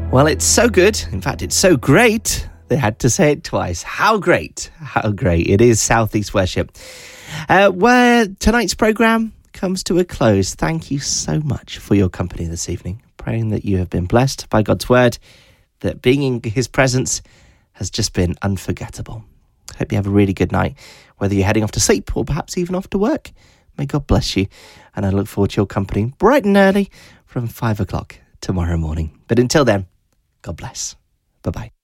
Well, it's so good. In fact, it's so great. They had to say it twice. How great. How great. It is Southeast Worship. Where tonight's programme comes to a close. Thank you so much for your company this evening. Praying that you have been blessed by God's word, that being in his presence has just been unforgettable. Hope you have a really good night, whether you're heading off to sleep or perhaps even off to work. May God bless you. And I look forward to your company bright and early from 5 o'clock tomorrow morning. But until then, God bless. Bye-bye.